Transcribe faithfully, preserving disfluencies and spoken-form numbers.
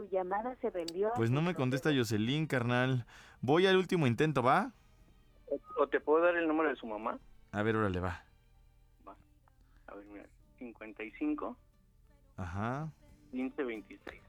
llamada se vendió. Pues no me contesta Jocelyn, carnal. Voy al último intento, ¿va? ¿O, o te puedo dar el número de su mamá? A ver, órale, va. Va. A ver, mira, cincuenta y cinco, Ajá. quince, veintiséis.